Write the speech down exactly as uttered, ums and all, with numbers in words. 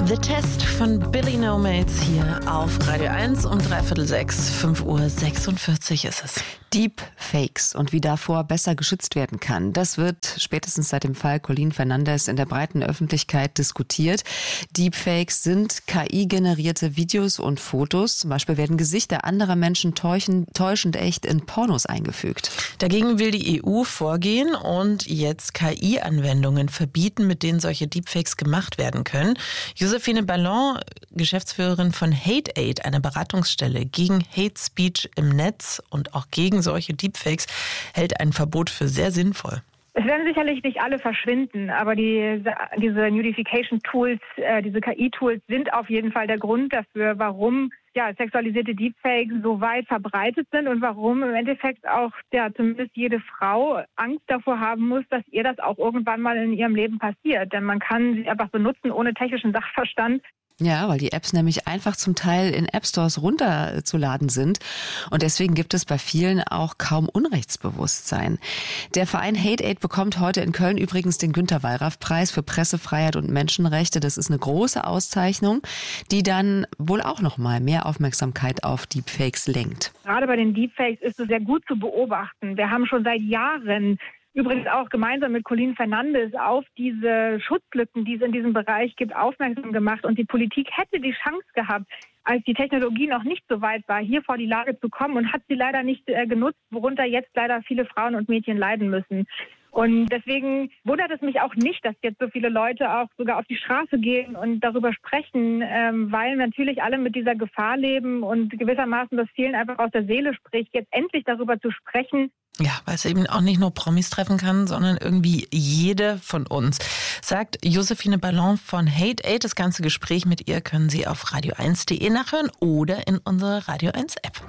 The Test von Billy No Mates hier auf Radio eins um dreiviertel sechs, fünf Uhr sechsundvierzig ist es. Deepfakes und wie davor besser geschützt werden kann. Das wird spätestens seit dem Fall Colleen Fernandes in der breiten Öffentlichkeit diskutiert. Deepfakes sind K I-generierte Videos und Fotos. Zum Beispiel werden Gesichter anderer Menschen täuschen, täuschend echt in Pornos eingefügt. Dagegen will die E U vorgehen und jetzt K I-Anwendungen verbieten, mit denen solche Deepfakes gemacht werden können. Josephine Ballon, Geschäftsführerin von Hate Aid, einer Beratungsstelle gegen Hate Speech im Netz und auch gegen solche Deepfakes, hält ein Verbot für sehr sinnvoll. Es werden sicherlich nicht alle verschwinden, aber die, diese Nudification-Tools, äh, diese K I-Tools sind auf jeden Fall der Grund dafür, warum ja, sexualisierte Deepfakes so weit verbreitet sind und warum im Endeffekt auch ja, zumindest jede Frau Angst davor haben muss, dass ihr das auch irgendwann mal in ihrem Leben passiert. Denn man kann sie einfach benutzen ohne technischen Sachverstand. Ja, weil die Apps nämlich einfach zum Teil in App-Stores runterzuladen sind. Und deswegen gibt es bei vielen auch kaum Unrechtsbewusstsein. Der Verein Hate Aid bekommt heute in Köln übrigens den Günter-Wallraff-Preis für Pressefreiheit und Menschenrechte. Das ist eine große Auszeichnung, die dann wohl auch noch mal mehr Aufmerksamkeit auf Deepfakes lenkt. Gerade bei den Deepfakes ist es sehr gut zu beobachten. Wir haben schon seit Jahren übrigens auch gemeinsam mit Colleen Fernandes auf diese Schutzlücken, die es in diesem Bereich gibt, aufmerksam gemacht. Und die Politik hätte die Chance gehabt, als die Technologie noch nicht so weit war, hier vor die Lage zu kommen und hat sie leider nicht äh, genutzt, worunter jetzt leider viele Frauen und Mädchen leiden müssen. Und deswegen wundert es mich auch nicht, dass jetzt so viele Leute auch sogar auf die Straße gehen und darüber sprechen, ähm, weil natürlich alle mit dieser Gefahr leben und gewissermaßen das vielen einfach aus der Seele spricht, jetzt endlich darüber zu sprechen. Ja, weil es eben auch nicht nur Promis treffen kann, sondern irgendwie jede von uns, sagt Josephine Ballon von Hate Aid. Das ganze Gespräch mit ihr können Sie auf radio eins punkt de nachhören oder in unserer Radio eins App.